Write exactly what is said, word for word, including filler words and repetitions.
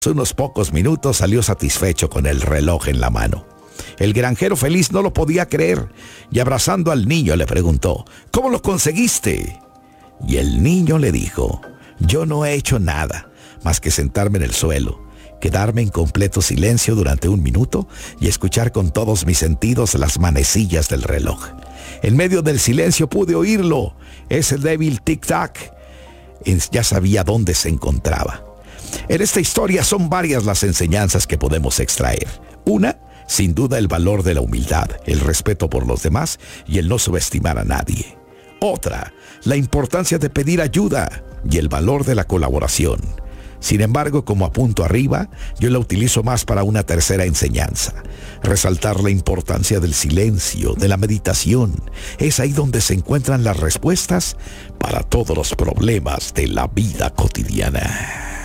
unos pocos minutos salió satisfecho con el reloj en la mano. El granjero feliz no lo podía creer y abrazando al niño le preguntó: ¿cómo lo conseguiste? Y el niño le dijo: yo no he hecho nada más que sentarme en el suelo, quedarme en completo silencio durante un minuto y escuchar con todos mis sentidos las manecillas del reloj. En medio del silencio pude oírlo, ese débil tic-tac. Ya sabía dónde se encontraba. En esta historia son varias las enseñanzas que podemos extraer. Una, sin duda, el valor de la humildad, el respeto por los demás y el no subestimar a nadie. Otra, la importancia de pedir ayuda y el valor de la colaboración. Sin embargo, como apunto arriba, yo la utilizo más para una tercera enseñanza: resaltar la importancia del silencio, de la meditación. Es ahí donde se encuentran las respuestas para todos los problemas de la vida cotidiana.